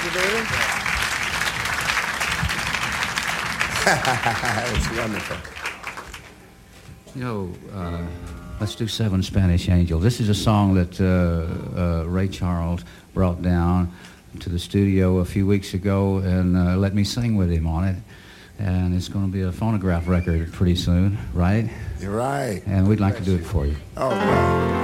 you, David. It's wonderful. You know, let's do Seven Spanish Angels. This is a song that Ray Charles brought down to the studio a few weeks ago and let me sing with him on it. And it's going to be a phonograph record pretty soon, right? You're right. And we'd like to do it for you. Oh, wow.